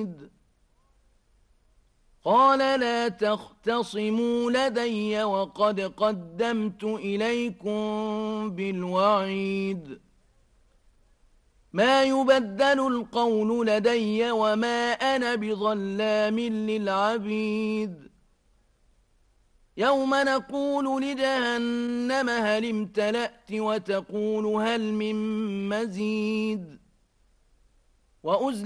الوعيد قال لا تختصموا لدي وقد قدمت إليكم بالوعيد ما يبدل القول لدي وما أنا بظلام للعبيد يوم نقول لجهنم هل امتلأت وتقول هل من مزيد